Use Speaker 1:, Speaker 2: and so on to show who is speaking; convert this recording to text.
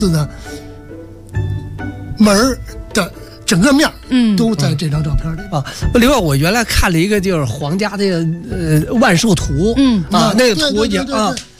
Speaker 1: 的门儿的整个面都在这张照片里
Speaker 2: 啊。另外，我原来看了一个就是皇家的万寿图，那个图已经